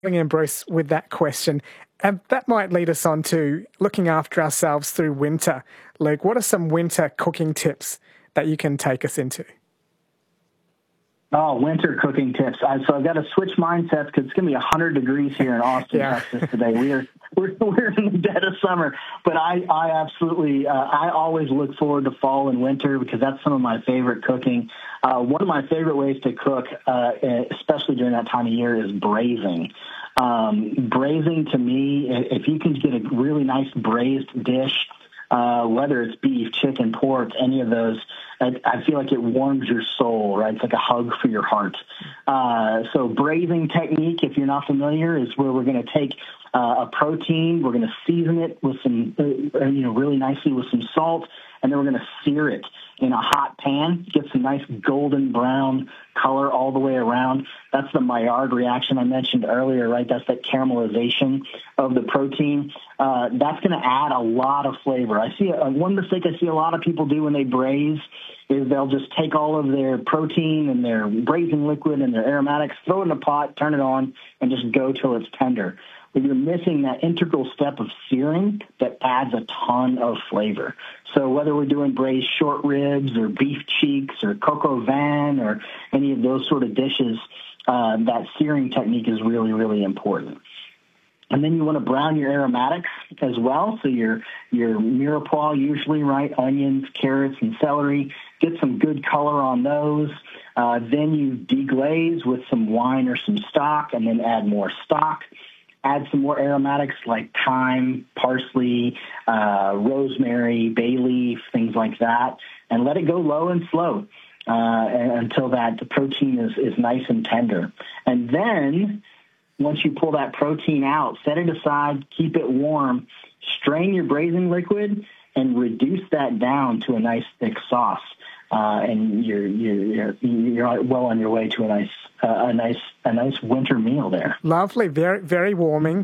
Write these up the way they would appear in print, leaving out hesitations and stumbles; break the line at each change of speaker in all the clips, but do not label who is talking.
in, Bruce, with that question. And that might lead us on to looking after ourselves through winter. Luke, what are some winter cooking tips that you can take us into?
Oh, winter cooking tips. So I've got to switch mindsets because it's going to be 100 degrees here in Austin, Texas today. We're in the dead of summer, but I absolutely, I always look forward to fall and winter because that's some of my favorite cooking. One of my favorite ways to cook, especially during that time of year, is braising. Braising to me, if you can get a really nice braised dish, whether it's beef, chicken, pork, any of those, I feel like it warms your soul, right? It's like a hug for your heart. So braising technique, if you're not familiar, is where we're going to take a protein, we're going to season it with some, really nicely with some salt, and then we're going to sear it in a hot pan, get some nice golden brown color all the way around. That's the Maillard reaction I mentioned earlier, right? That's that caramelization of the protein. That's going to add a lot of flavor. I see one mistake I see a lot of people do when they braise is they'll just take all of their protein and their braising liquid and their aromatics, throw it in a pot, turn it on, and just go till it's tender. But you're missing that integral step of searing that adds a ton of flavor. So whether we're doing braised short ribs or beef cheeks or coq au vin or any of those sort of dishes, that searing technique is really, really important. And then you want to brown your aromatics as well. So your mirepoix usually, right? Onions, carrots, and celery. Get some good color on those. Then you deglaze with some wine or some stock and then add more stock. Add some more aromatics like thyme, parsley, rosemary, bay leaf, things like that, and let it go low and slow until the protein is nice and tender. And then once you pull that protein out, set it aside, keep it warm, strain your braising liquid, and reduce that down to a nice thick sauce. And you're well on your way to a nice winter meal there.
Lovely, very, very warming.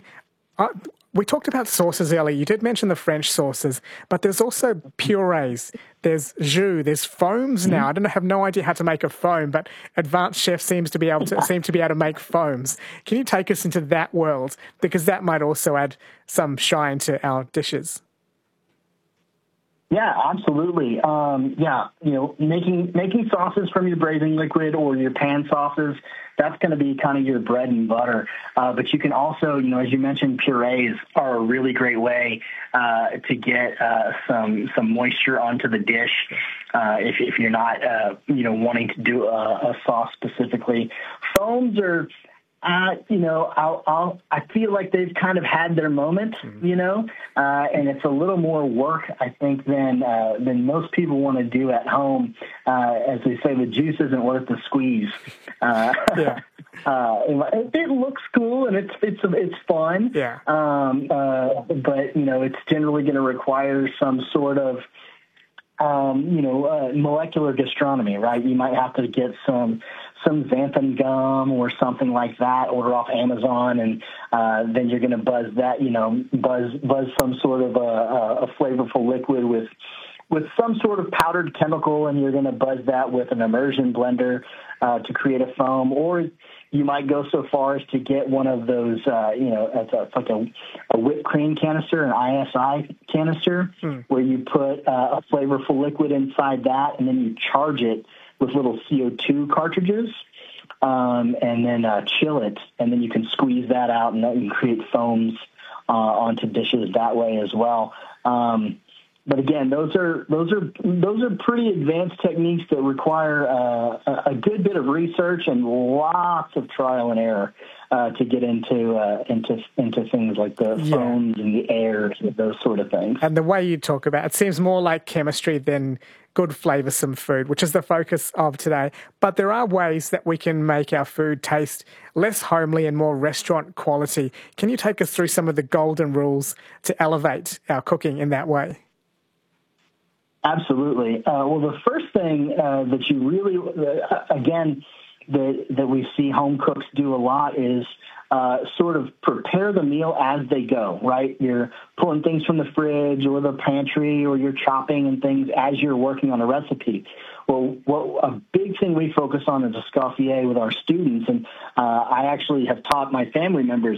We talked about sauces earlier. You did mention the French sauces, but there's also purees. There's jus. There's foams now. I have no idea how to make a foam, but advanced chefs seem to be able to make foams. Can you take us into that world, because that might also add some shine to our dishes?
Yeah, absolutely. Making sauces from your braising liquid or your pan sauces, that's going to be kind of your bread and butter. But you can also, as you mentioned, purees are a really great way to get some moisture onto the dish if you're not, wanting to do a sauce specifically. Foams are... I feel like they've kind of had their moment, and it's a little more work, I think, than most people want to do at home. As they say, the juice isn't worth the squeeze. It looks cool and it's fun. Yeah. But it's generally going to require some sort of molecular gastronomy, right? You might have to get some xanthan gum or something like that, order off Amazon, and then you're going to buzz that, buzz some sort of a flavorful liquid with some sort of powdered chemical, and you're going to buzz that with an immersion blender to create a foam. Or you might go so far as to get one of those, it's like a whipped cream canister, an ISI canister, where you put a flavorful liquid inside that, and then you charge it with little CO2 cartridges, and then chill it, and then you can squeeze that out, and you can create foams onto dishes that way as well. But again, those are pretty advanced techniques that require a good bit of research and lots of trial and error to get into things like the foams and the airs and those sort of things.
And the way you talk about it seems more like chemistry than good flavoursome food, which is the focus of today. But there are ways that we can make our food taste less homely and more restaurant quality. Can you take us through some of the golden rules to elevate our cooking in that way?
Absolutely. Well, the first thing that you really, again, that we see home cooks do a lot is sort of prepare the meal as they go, right? You're pulling things from the fridge or the pantry, or you're chopping and things as you're working on a recipe. Well, a big thing we focus on is Escoffier with our students, and I actually have taught my family members